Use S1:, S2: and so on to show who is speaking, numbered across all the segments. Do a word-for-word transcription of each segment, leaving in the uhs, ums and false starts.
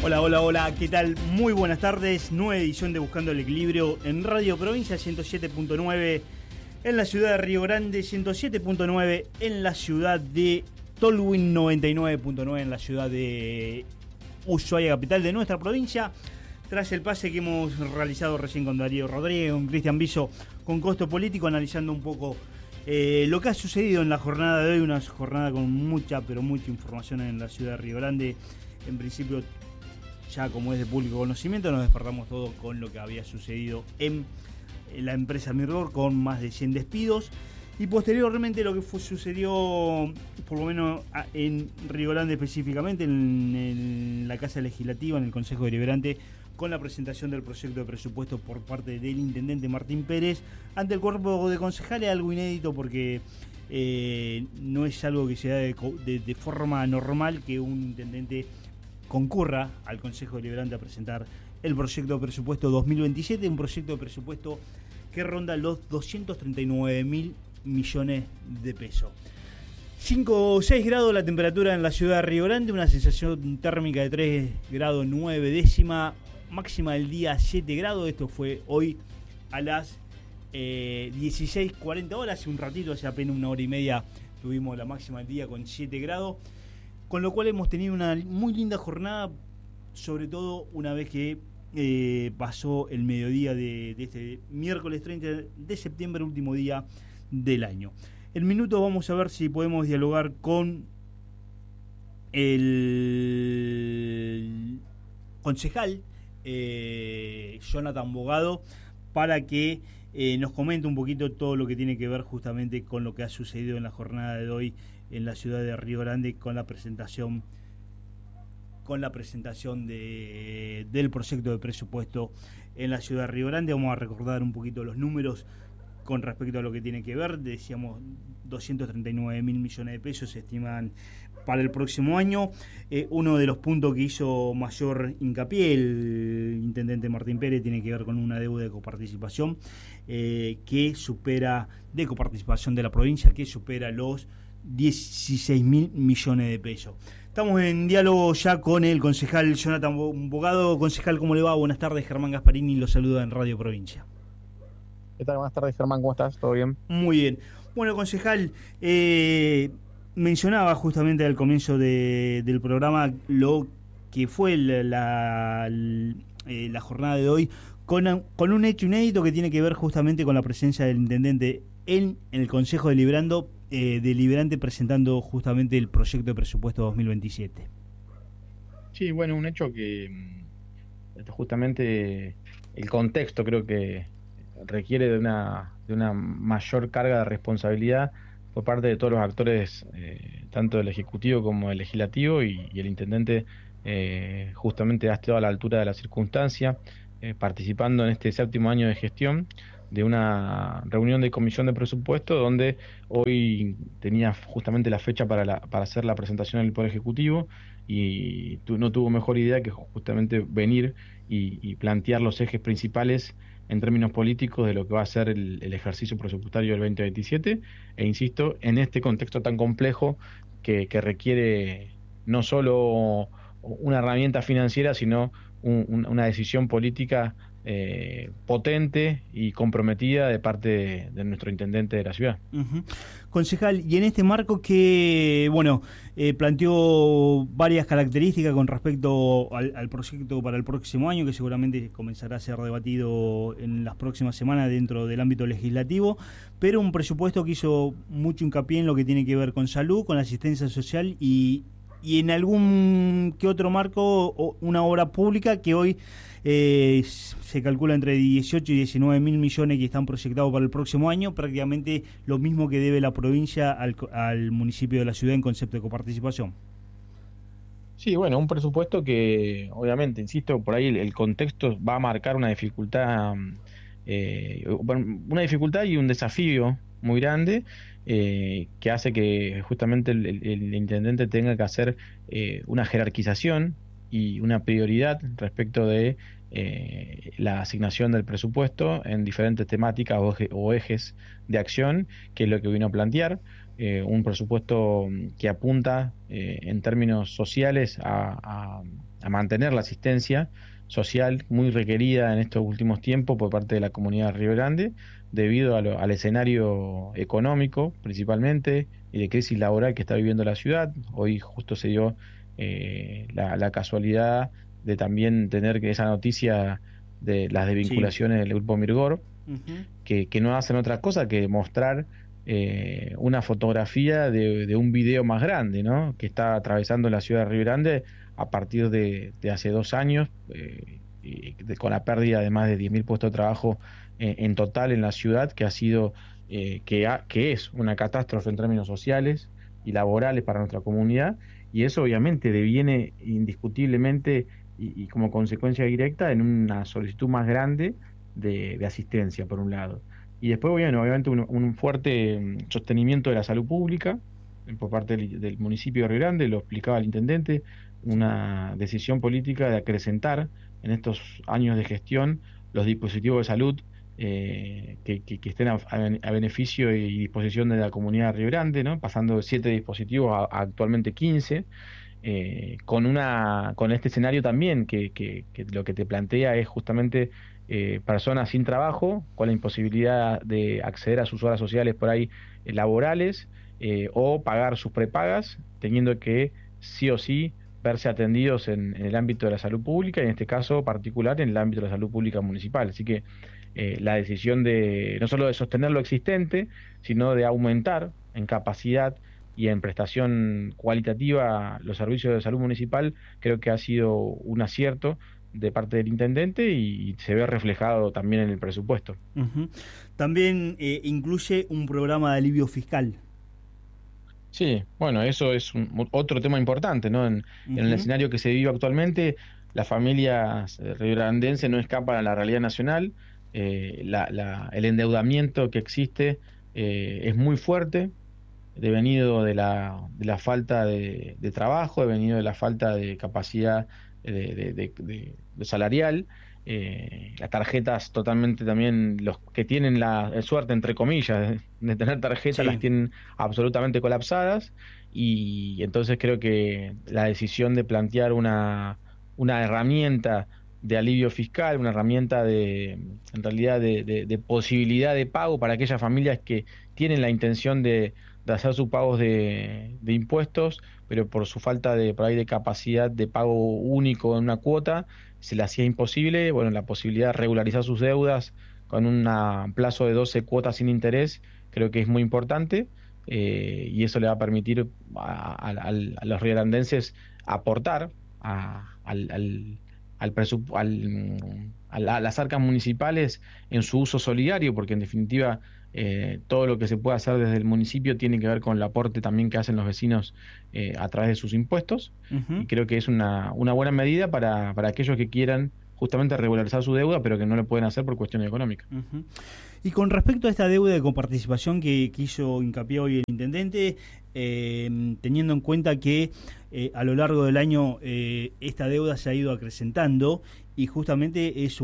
S1: Hola, hola, hola, ¿qué tal? Muy buenas tardes, nueva edición de Buscando el Equilibrio en Radio Provincia ciento siete punto nueve en la ciudad de Río Grande, ciento siete punto nueve en la ciudad de Tolwyn, noventa y nueve punto nueve en la ciudad de Ushuaia, capital de nuestra provincia. Tras el pase que hemos realizado recién con Darío Rodríguez, con Cristian Viso, con Costo Político, analizando un poco eh, lo que ha sucedido en la jornada de hoy, una jornada con mucha, pero mucha información en la ciudad de Río Grande. En principio, ya como es de público conocimiento, nos despertamos todos con lo que había sucedido en la empresa Mirror, con más de cien despidos, y posteriormente lo que fue, sucedió, por lo menos en Río Grande específicamente, en, en la Casa Legislativa, en el Consejo Deliberante, con la presentación del proyecto de presupuesto por parte del intendente Martín Pérez ante el cuerpo de concejales, algo inédito porque eh, no es algo que se da de, de, de forma normal que un intendente concurra al Consejo Deliberante a presentar el proyecto de presupuesto dos mil veintisiete, un proyecto de presupuesto que ronda los doscientos treinta y nueve mil millones de pesos. cinco o seis grados la temperatura en la ciudad de Río Grande, una sensación térmica de tres grados nueve décima, máxima del día siete grados. Esto fue hoy a las eh, dieciséis cuarenta horas, hace un ratito, hace apenas una hora y media tuvimos la máxima del día con siete grados. Con lo cual hemos tenido una muy linda jornada, sobre todo una vez que eh, pasó el mediodía de, de este miércoles treinta de septiembre, último día del año. En minutos vamos a ver si podemos dialogar con el concejal eh, Jonathan Bogado para que eh, nos comente un poquito todo lo que tiene que ver justamente con lo que ha sucedido en la jornada de hoy en la ciudad de Río Grande con la presentación con la presentación de, del proyecto de presupuesto en la ciudad de Río Grande. Vamos a recordar un poquito los números con respecto a lo que tiene que ver. Decíamos doscientos treinta y nueve mil millones de pesos se estiman para el próximo año. Eh, uno de los puntos que hizo mayor hincapié el intendente Martín Pérez tiene que ver con una deuda de coparticipación eh, que supera, de coparticipación de la provincia, que supera los dieciséis mil millones de pesos. Estamos en diálogo ya con el concejal Jonathan Bogado. Concejal, ¿cómo le va? Buenas tardes, Germán Gasparini lo saluda en Radio Provincia.
S2: ¿Qué tal? Buenas tardes, Germán, ¿cómo estás? ¿Todo bien?
S1: Muy bien. Bueno, concejal, eh, mencionaba justamente al comienzo de, del programa lo que fue la, la, eh, la jornada de hoy con, con un hecho inédito que tiene que ver justamente con la presencia del intendente en, en el Consejo Deliberando, eh, Deliberante presentando justamente el proyecto de presupuesto dos mil veintisiete.
S2: Sí, bueno, un hecho que justamente el contexto creo que requiere de una, de una mayor carga de responsabilidad por parte de todos los actores, eh, tanto del Ejecutivo como del Legislativo, y, y el Intendente eh, justamente ha estado a la altura de la circunstancia, eh, participando en este séptimo año de gestión de una reunión de comisión de presupuesto donde hoy tenía justamente la fecha para, la, para hacer la presentación del Poder Ejecutivo, y tu, no tuvo mejor idea que justamente venir y, y plantear los ejes principales en términos políticos de lo que va a ser el, el ejercicio presupuestario del veinte veintisiete, e insisto, en este contexto tan complejo que, que requiere no solo una herramienta financiera, sino un, un, una decisión política eh, potente y comprometida de parte de, de nuestro intendente de la ciudad.
S1: Uh-huh. Concejal, y en este marco que, bueno, eh, planteó varias características con respecto al, al proyecto para el próximo año, que seguramente comenzará a ser debatido en las próximas semanas dentro del ámbito legislativo, pero un presupuesto que hizo mucho hincapié en lo que tiene que ver con salud, con la asistencia social y, y en algún que otro marco, o una obra pública que hoy Eh, se calcula entre dieciocho y diecinueve mil millones que están proyectados para el próximo año, prácticamente lo mismo que debe la provincia al, al municipio de la ciudad en concepto de coparticipación.
S2: Sí, bueno, un presupuesto que obviamente, insisto, por ahí el, el contexto va a marcar una dificultad, eh, una dificultad y un desafío muy grande, eh, que hace que justamente el, el, el intendente tenga que hacer eh, una jerarquización y una prioridad respecto de eh, la asignación del presupuesto en diferentes temáticas o, eje, o ejes de acción, que es lo que vino a plantear. Eh, un presupuesto que apunta eh, en términos sociales a, a, a mantener la asistencia social muy requerida en estos últimos tiempos por parte de la comunidad de Río Grande, debido a lo, al escenario económico principalmente y de crisis laboral que está viviendo la ciudad. Hoy justo se dio eh, la, la casualidad de también tener que esa noticia de las desvinculaciones sí. del Grupo Mirgor, uh-huh. que, que no hacen otra cosa que mostrar eh, una fotografía de, de un video más grande, ¿no? Que está atravesando la ciudad de Río Grande a partir de, de hace dos años, eh, y de, con la pérdida de más de diez mil puestos de trabajo eh, en total en la ciudad, que ha sido, eh, que, ha, que es una catástrofe en términos sociales y laborales para nuestra comunidad, y eso obviamente deviene indiscutiblemente y, y como consecuencia directa en una solicitud más grande de, de asistencia, por un lado. Y después, bueno, obviamente un, un fuerte sostenimiento de la salud pública por parte del, del municipio de Río Grande, lo explicaba el intendente, una decisión política de acrecentar en estos años de gestión los dispositivos de salud eh, que, que, que estén a, a beneficio y disposición de la comunidad de Río Grande, ¿no? Pasando de siete dispositivos a, a actualmente quince, eh, con una con este escenario también que, que, que lo que te plantea es justamente eh, personas sin trabajo, con la imposibilidad de acceder a sus horas sociales por ahí eh, laborales, eh, o pagar sus prepagas, teniendo que sí o sí verse atendidos en, en el ámbito de la salud pública, y en este caso particular en el ámbito de la salud pública municipal. Así que eh, la decisión de no solo de sostener lo existente, sino de aumentar en capacidad y en prestación cualitativa los servicios de salud municipal, creo que ha sido un acierto de parte del intendente y se ve reflejado también en el presupuesto.
S1: Uh-huh. También eh, incluye un programa de alivio fiscal.
S2: Sí, bueno, eso es un, otro tema importante, ¿no? En, uh-huh. en el escenario que se vive actualmente, las familias riograndenses no escapan a la realidad nacional. Eh, la, la, el endeudamiento que existe eh, es muy fuerte, devenido de la, de la falta de, de trabajo, devenido de la falta de capacidad de, de, de, de, de salarial. Eh, las tarjetas totalmente también, los que tienen la suerte, entre comillas, de, de tener tarjetas, sí. las tienen absolutamente colapsadas, y entonces creo que la decisión de plantear una, una herramienta de alivio fiscal, una herramienta de, en realidad, de, de, de posibilidad de pago para aquellas familias que tienen la intención de, de hacer sus pagos de, de impuestos, pero por su falta de, por ahí, de capacidad de pago único en una cuota, se le hacía imposible. Bueno, la posibilidad de regularizar sus deudas con un plazo de doce cuotas sin interés, creo que es muy importante, eh, y eso le va a permitir a, a, a los riograndenses aportar a, al, al, al, presup- al a, la, a las arcas municipales en su uso solidario, porque en definitiva eh, todo lo que se puede hacer desde el municipio tiene que ver con el aporte también que hacen los vecinos eh, a través de sus impuestos. Uh-huh. Y creo que es una, una buena medida para, para aquellos que quieran justamente regularizar su deuda, pero que no lo pueden hacer por cuestiones económicas.
S1: Uh-huh. Y con respecto a esta deuda de coparticipación que, que hizo hincapié hoy el intendente, eh, teniendo en cuenta que eh, a lo largo del año eh, esta deuda se ha ido acrecentando, y justamente es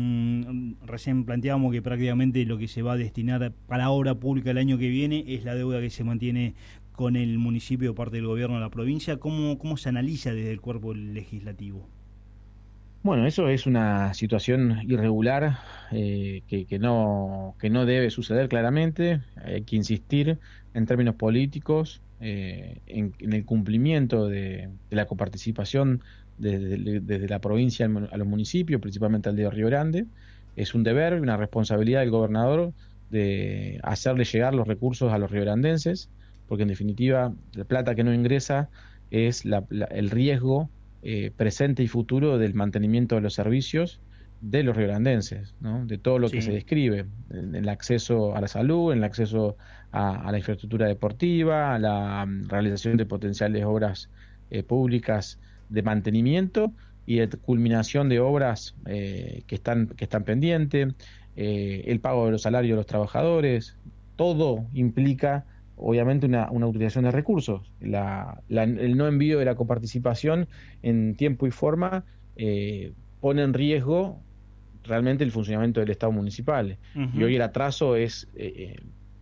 S1: un, recién planteábamos que prácticamente lo que se va a destinar para obra pública el año que viene es la deuda que se mantiene con el municipio, parte del gobierno de la provincia. ¿Cómo, cómo se analiza desde el cuerpo legislativo?
S2: Bueno, eso es una situación irregular eh, que, que, no, que no debe suceder claramente. Hay que insistir en términos políticos eh, en, en el cumplimiento de, de la coparticipación desde, desde la provincia a los municipios, principalmente al de Río Grande. Es un deber, una responsabilidad del gobernador de hacerle llegar los recursos a los riograndenses, porque en definitiva la plata que no ingresa es la, la, el riesgo Eh, presente y futuro del mantenimiento de los servicios de los riograndenses, ¿no? De todo lo sí. que se describe, en el acceso a la salud, en el acceso a, a la infraestructura deportiva, a la um, realización de potenciales obras eh, públicas de mantenimiento y de culminación de obras eh, que están que están pendientes, eh, el pago de los salarios de los trabajadores. Todo implica obviamente una, una utilización de recursos. La, la, el no envío de la coparticipación en tiempo y forma eh, pone en riesgo realmente el funcionamiento del Estado municipal. Uh-huh. Y hoy el atraso es eh,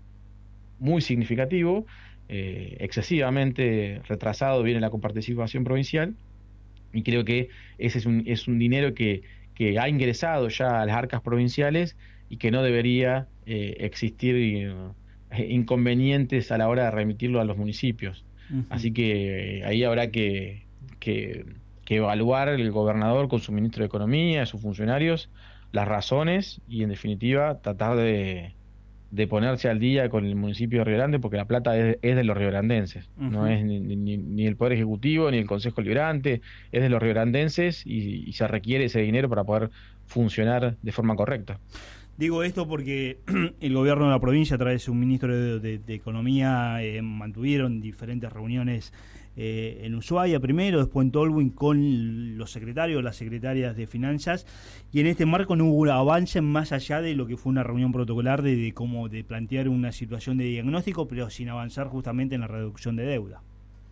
S2: muy significativo, eh, excesivamente retrasado viene la coparticipación provincial, Y creo que ese es un, es un dinero que, que ha ingresado ya a las arcas provinciales y que no debería eh, existir eh, inconvenientes a la hora de remitirlo a los municipios.
S1: Ujú.
S2: Así que eh, ahí habrá que, que, que evaluar el gobernador con su ministro de Economía, sus funcionarios, las razones y en definitiva tratar de, de ponerse al día con el municipio de Río Grande, porque la plata es, es de los riograndenses, no
S1: Ujú.
S2: es ni, ni, ni el Poder Ejecutivo ni el Consejo Liberante, es de los riograndenses y, y se requiere ese dinero para poder funcionar de forma correcta.
S1: Digo esto porque el gobierno de la provincia, a través de su ministro de, de- de Economía, eh, mantuvieron diferentes reuniones eh, en Ushuaia primero, después en Tolwyn con los secretarios, las secretarias de Finanzas, y en este marco no hubo un avance más allá de lo que fue una reunión protocolar de, de cómo de plantear una situación de diagnóstico, pero sin avanzar justamente en la reducción de deuda.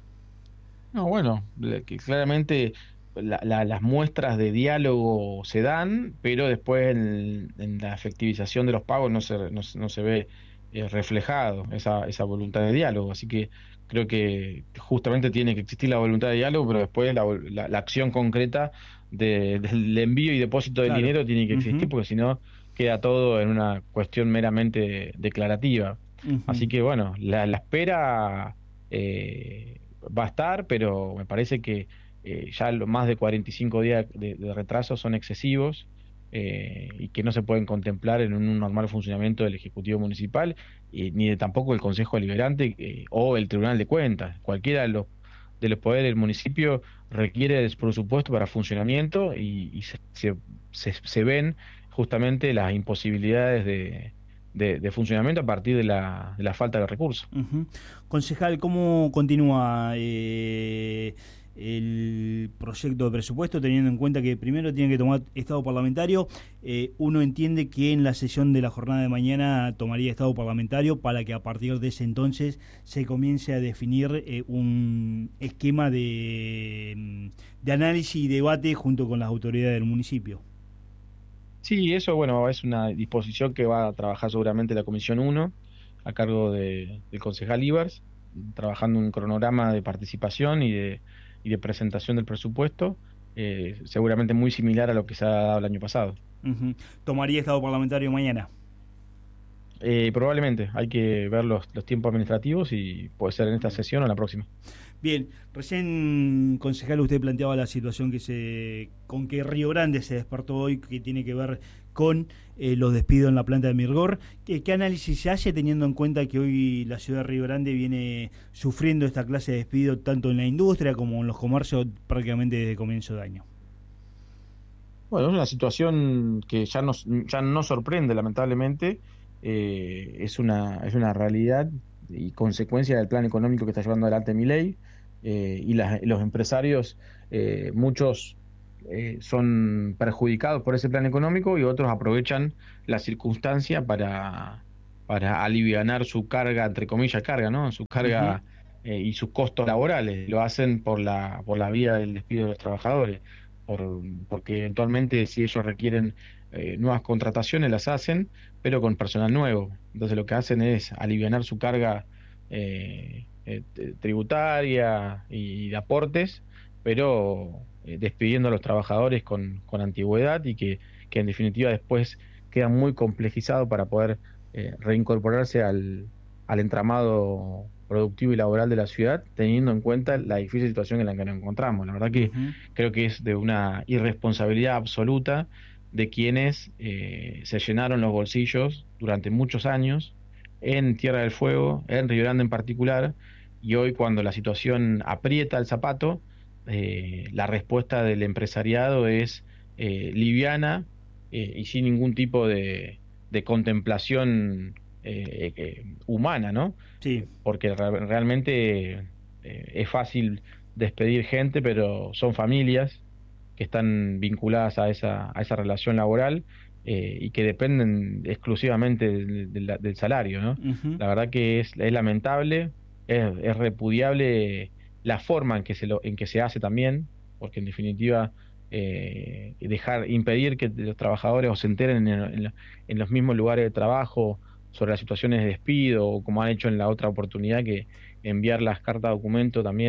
S2: No, bueno, le- que claramente la- la- las muestras de diálogo se dan, pero después en, en la efectivización de los pagos no se, no, se no se ve eh, reflejado esa, esa voluntad de diálogo. Así que creo que justamente tiene que existir la voluntad de diálogo, pero después la, vol- la- la acción concreta de- del envío y depósito del
S1: Claro.
S2: dinero tiene que existir,
S1: Ujú.
S2: porque si no queda todo en una cuestión meramente declarativa. Así
S1: Ujú.
S2: que bueno, la, la espera eh, va a estar, pero me parece que eh, ya lo, más de cuarenta y cinco días de, de retraso son excesivos eh, y que no se pueden contemplar en un normal funcionamiento del Ejecutivo Municipal y ni de tampoco el Consejo Deliberante eh, o el Tribunal de Cuentas. Cualquiera de los, de los poderes del municipio requiere de su presupuesto para funcionamiento y, y se, se, se, se ven justamente las imposibilidades de, de, de funcionamiento a partir de la, de la falta de recursos.
S1: Ujú. Concejal, ¿cómo continúa eh, el proyecto de presupuesto, teniendo en cuenta que primero tiene que tomar estado parlamentario? Eh, uno entiende que en la sesión de la jornada de mañana tomaría estado parlamentario para que a partir de ese entonces se comience a definir eh, un esquema de, de análisis y debate junto con las autoridades del municipio.
S2: Sí, eso, bueno, es una disposición que va a trabajar seguramente la Comisión uno a cargo de, del concejal Ibars, trabajando un cronograma de participación y de, y de presentación del presupuesto, eh, seguramente muy similar a lo que se ha dado el año pasado.
S1: Ujú. Tomaría estado parlamentario mañana.
S2: Eh, probablemente hay que ver los, los tiempos administrativos y puede ser en esta sesión o en la próxima.
S1: Bien, recién, concejal, usted planteaba la situación que se con que Río Grande se despertó hoy, que tiene que ver con eh, los despidos en la planta de Mirgor. ¿Qué, ¿Qué análisis se hace teniendo en cuenta que hoy la ciudad de Río Grande viene sufriendo esta clase de despido tanto en la industria como en los comercios prácticamente desde comienzo de año?
S2: Bueno, es una situación que ya nos, ya no sorprende, lamentablemente. Eh, es una, es una realidad y consecuencia del plan económico que está llevando adelante Milei. Eh, y las- los empresarios, eh, muchos eh, son perjudicados por ese plan económico y otros aprovechan la circunstancia para, para alivianar su carga, entre comillas, carga, ¿no? Su
S1: Ujú.
S2: carga eh, y sus costos laborales. Lo hacen por la, por la vía del despido de los trabajadores por, porque eventualmente si ellos requieren eh, nuevas contrataciones las hacen, pero con personal nuevo. Entonces lo que hacen es alivianar su carga eh, eh, t- tributaria y de aportes, pero eh, despidiendo a los trabajadores con, con antigüedad y que, que en definitiva después queda muy complejizado para poder eh, reincorporarse al, al entramado productivo y laboral de la ciudad, teniendo en cuenta la difícil situación en la que nos encontramos. La verdad que
S1: Ujú.
S2: creo que es de una irresponsabilidad absoluta de quienes eh, se llenaron los bolsillos durante muchos años en Tierra del Fuego, en Río Grande en particular, y hoy cuando la situación aprieta el zapato, eh, la respuesta del empresariado es eh, liviana eh, y sin ningún tipo de, de contemplación eh, eh, humana, ¿no?
S1: Sí.
S2: Eh, porque re- realmente eh, es fácil despedir gente, pero son familias que están vinculadas a esa, a esa relación laboral eh, y que dependen exclusivamente del, del- del salario, ¿no?
S1: Ujú.
S2: La verdad que es, es lamentable, es, es repudiable la forma en que se lo, en que se hace también, porque en definitiva eh, dejar, impedir que los trabajadores se enteren en, en, en los mismos lugares de trabajo sobre las situaciones de despido, o como han hecho en la otra oportunidad, que enviar las cartas de documento también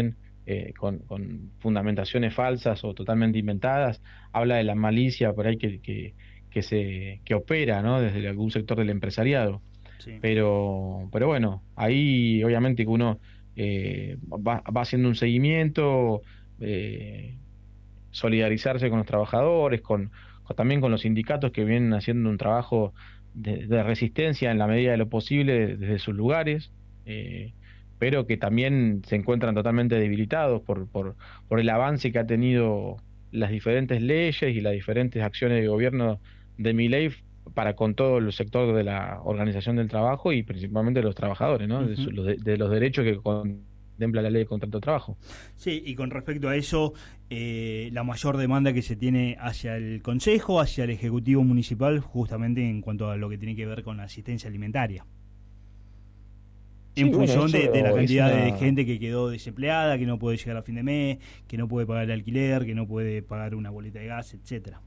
S2: eh, con, con fundamentaciones falsas o totalmente inventadas, habla de la malicia por ahí que, que, que se que opera, ¿no? Desde algún sector del empresariado.
S1: Sí.
S2: Pero, pero bueno, ahí obviamente que uno eh, va, va haciendo un seguimiento, eh, solidarizarse con los trabajadores, con, con- también con los sindicatos que vienen haciendo un trabajo de, de resistencia en la medida de lo posible desde sus lugares, eh, pero que también se encuentran totalmente debilitados por, por, por el avance que ha tenido las diferentes leyes y las diferentes acciones de gobierno de Milei para con todo el sector de la organización del trabajo y principalmente de los trabajadores, ¿no? De, su-
S1: Ujú.
S2: los de- de los derechos que contempla la ley de contrato de trabajo.
S1: Sí, y con respecto a eso, eh, la mayor demanda que se tiene hacia el Consejo, hacia el Ejecutivo Municipal, justamente en cuanto a lo que tiene que ver con la asistencia alimentaria. En
S2: Sí, bueno,
S1: función de, de la
S2: eso es
S1: cantidad de
S2: una...
S1: gente que quedó desempleada, que no puede llegar a fin de mes, que no puede pagar el alquiler, que no puede pagar una boleta de gas, etcétera.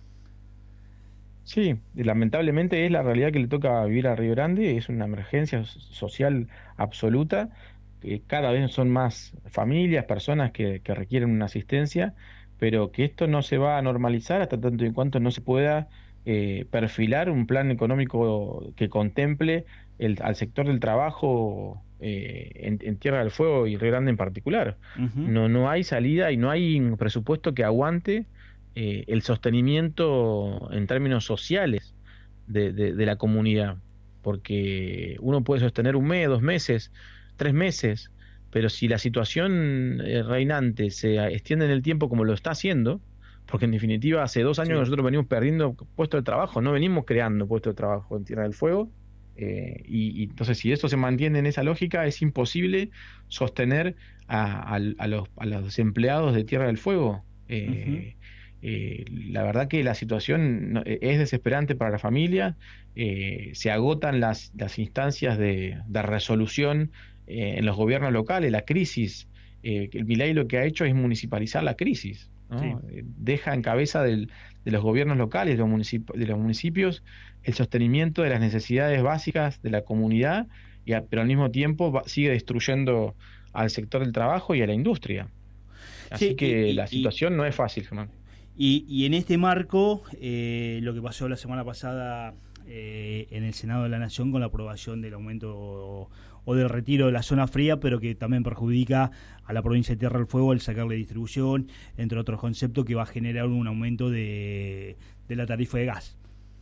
S2: Sí, y lamentablemente es la realidad que le toca vivir a Río Grande, es una emergencia so- social absoluta, que cada vez son más familias, personas que, que requieren una asistencia, pero que esto no se va a normalizar hasta tanto en cuanto no se pueda eh, perfilar un plan económico que contemple el, al sector del trabajo eh, en, en Tierra del Fuego y Río Grande en particular.
S1: Ujú.
S2: No, no hay salida y no hay un presupuesto que aguante eh, el sostenimiento en términos sociales de, de, de la comunidad, porque uno puede sostener un mes, dos meses, tres meses, pero si la situación eh, reinante se extiende en el tiempo como lo está haciendo, porque en definitiva hace dos años que
S1: Sí.
S2: nosotros venimos perdiendo puestos de trabajo, no venimos creando puestos de trabajo en Tierra del Fuego, eh, y, y entonces si esto se mantiene en esa lógica, es imposible sostener a, a- a los, a los empleados de Tierra del Fuego.
S1: Ujú.
S2: Eh, eh, la verdad que la situación no- eh, es desesperante para la familia, eh, se agotan las, las instancias de, de resolución eh, en los gobiernos locales, la crisis, eh, que el Milei lo que ha hecho es municipalizar la crisis,
S1: Sí.
S2: ¿no? Eh, deja en cabeza del- de los gobiernos locales, de los, municip- de los municipios, el sostenimiento de las necesidades básicas de la comunidad, y a- pero al mismo tiempo va- sigue destruyendo al sector del trabajo y a la industria. Así
S1: Sí, y,
S2: que
S1: y,
S2: la
S1: y,
S2: situación no es fácil, Germán.
S1: y- y en este marco, eh, lo que pasó la semana pasada eh, en el Senado de la Nación con la aprobación del aumento o, o del retiro de la zona fría, pero que también perjudica a la provincia de Tierra del Fuego al sacarle distribución, entre otros conceptos, que va a generar un aumento de, de la tarifa de gas.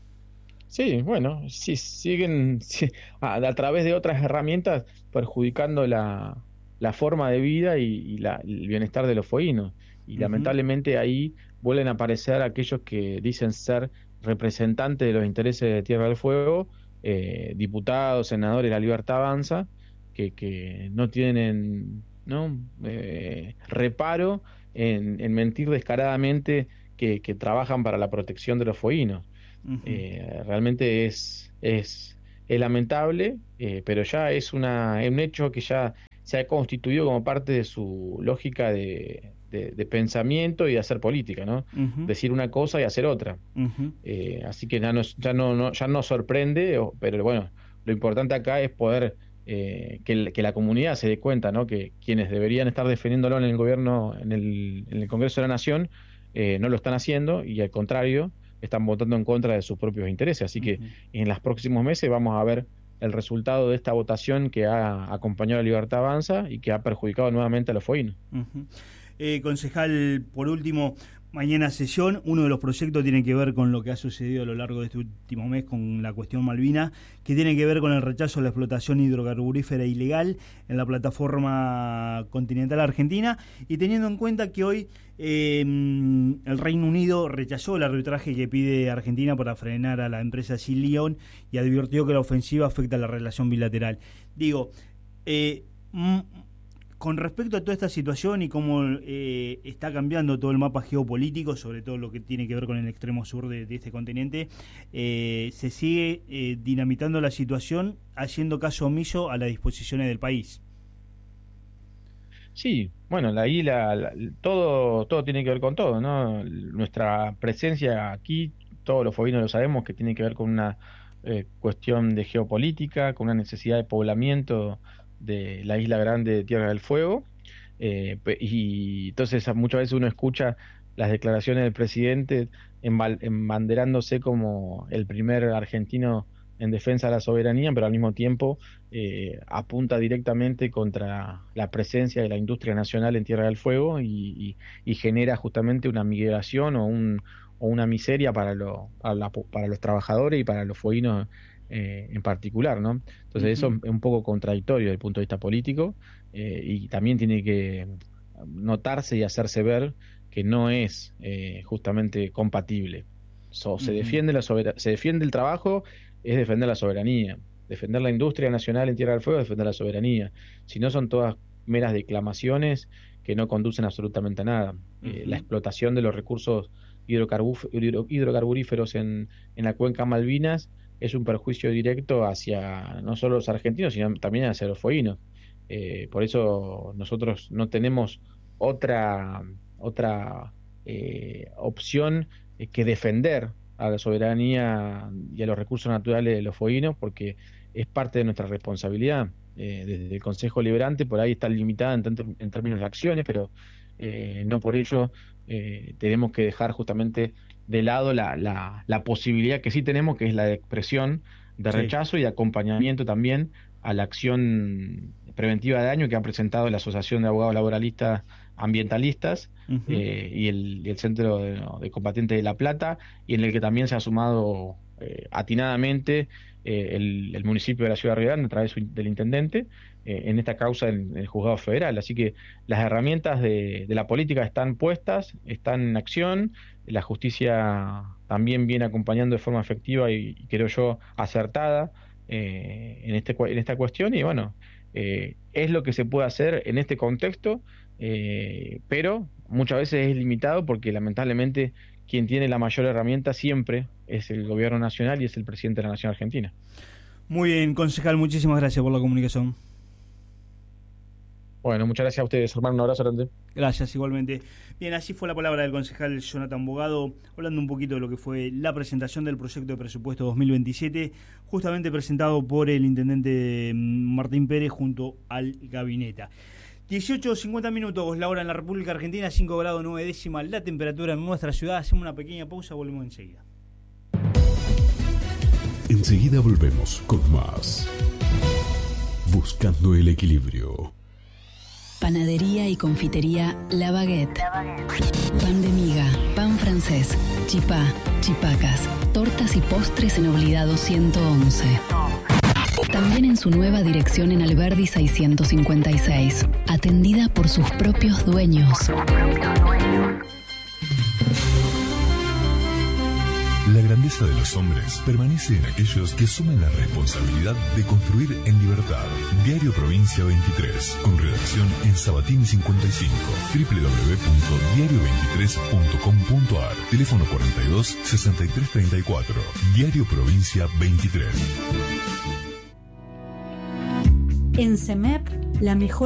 S2: Sí, bueno, sí, siguen sí, a, a través de otras herramientas perjudicando la, la forma de vida y, y la- el bienestar de los fueguinos. Y
S1: Ujú.
S2: lamentablemente ahí vuelven a aparecer aquellos que dicen ser representantes de los intereses de Tierra del Fuego, eh, diputados, senadores de la Libertad Avanza, que, que no tienen, ¿no? Eh, reparo en, en mentir descaradamente que, que trabajan para la protección de los fueguinos.
S1: Ujú.
S2: Eh, realmente es, es, es lamentable, eh, pero ya es, una, es un hecho que ya se ha constituido como parte de su lógica de, de- de pensamiento y de hacer política, ¿no?
S1: Ujú.
S2: Decir una cosa y hacer otra.
S1: Ujú.
S2: Eh, así que ya, nos, ya, no, no, ya no sorprende, o- pero bueno, lo importante acá es poder eh, que, el- que la comunidad se dé cuenta, ¿no? Que quienes deberían estar defendiéndolo en el gobierno, en el, en el Congreso de la Nación, eh, no lo están haciendo y al contrario, están votando en contra de sus propios intereses. Así que
S1: Ujú.
S2: en los próximos meses vamos a ver el resultado de esta votación que ha acompañado a Libertad Avanza y que ha perjudicado nuevamente a los fueguinos.
S1: Ujú. Eh, concejal, por último, mañana sesión. Uno de los proyectos tiene que ver con lo que ha sucedido a lo largo de este último mes con la cuestión Malvina, que tiene que ver con el rechazo a la explotación hidrocarburífera ilegal en la plataforma continental argentina, y teniendo en cuenta que hoy eh, el Reino Unido rechazó el arbitraje que pide Argentina para frenar a la empresa Leon y advirtió que la ofensiva afecta a la relación bilateral. Digo, eh, mm, con respecto a toda esta situación y cómo eh, está cambiando todo el mapa geopolítico, sobre todo lo que tiene que ver con el extremo sur de, de este continente, eh, se sigue eh, dinamitando la situación, haciendo caso omiso a las disposiciones del país.
S2: Sí, bueno, la isla, la- todo, todo tiene que ver con todo, ¿no? Nuestra presencia aquí, todos los fobinos lo sabemos, que tiene que ver con una eh, cuestión de geopolítica, con una necesidad de poblamiento de la isla grande de Tierra del Fuego. Eh, y entonces muchas veces uno escucha las declaraciones del presidente embanderándose como el primer argentino en defensa de la soberanía, pero al mismo tiempo eh, apunta directamente contra la presencia de la industria nacional en Tierra del Fuego y, y, y genera justamente una migración o, un, o una miseria para, lo, para, la, para los trabajadores y para los fueguinos eh, en particular, ¿no? Entonces uh-huh. eso es un poco contradictorio desde el punto de vista político eh, y también tiene que notarse y hacerse ver que no es eh, justamente compatible. So, se, uh-huh. defiende la sober- se defiende el trabajo, es defender la soberanía. Defender la industria nacional en Tierra del Fuego es defender la soberanía. Si no, son todas meras declamaciones que no conducen absolutamente a nada. Uh-huh. Eh, la explotación de los recursos hidrocarbuf- hidro- hidrocarburíferos en, en la cuenca Malvinas es un perjuicio directo hacia no solo los argentinos, sino también hacia los fueguinos. Eh, por eso nosotros no tenemos otra, otra eh, opción eh, que defender a la soberanía y a los recursos naturales de los fueguinos, porque es parte de nuestra responsabilidad. Eh, desde el Consejo Liberante por ahí está limitada en, tanto, en términos de acciones, pero eh, no por ello eh, tenemos que dejar justamente de lado la, la, la posibilidad que sí tenemos, que es la de expresión de rechazo sí. y de acompañamiento también a la acción preventiva de daño que han presentado la Asociación de Abogados Laboralistas Ambientalistas uh-huh. eh, y, el, y el Centro de, no, de Combatientes de La Plata, y en el que también se ha sumado eh, atinadamente eh, el, el municipio de la Ciudad de Río Grande a través del intendente eh, en esta causa en, en el Juzgado Federal. Así que las herramientas de, de la política están puestas, están en acción, la justicia también viene acompañando de forma efectiva y, y creo yo acertada eh, en, este, en esta cuestión, y bueno, eh, es lo que se puede hacer en este contexto. Eh, pero muchas veces es limitado porque lamentablemente quien tiene la mayor herramienta siempre es el gobierno nacional y es el presidente de la Nación Argentina.
S1: Muy bien, concejal, muchísimas gracias por la comunicación.
S2: Bueno, muchas gracias a ustedes, hermano, un abrazo grande.
S1: Gracias, igualmente. Bien, así fue la palabra del concejal Jonathan Bogado, hablando un poquito de lo que fue la presentación del proyecto de presupuesto dos mil veintisiete, justamente presentado por el intendente Martín Pérez junto al gabinete. dieciocho cincuenta minutos, la hora en la República Argentina, cinco grados nueve décimas la temperatura en nuestra ciudad. Hacemos una pequeña pausa, volvemos enseguida.
S3: Enseguida volvemos con más. Buscando el equilibrio.
S4: Panadería y confitería La Baguette. La Baguette. Pan de miga, pan francés, chipá, chipacas, tortas y postres en Obligado ciento once. También en su nueva dirección en Alberdi seiscientos cincuenta y seis, atendida por sus propios dueños.
S3: La grandeza de los hombres permanece en aquellos que asumen la responsabilidad de construir en libertad. Diario Provincia veintitrés, con redacción en Sabatini cincuenta y cinco, doble u doble u doble u punto diario veintitrés punto com punto a r, teléfono cuarenta y dos, sesenta y tres treinta y cuatro. Diario Provincia veintitrés.
S5: En CEMEP, la mejor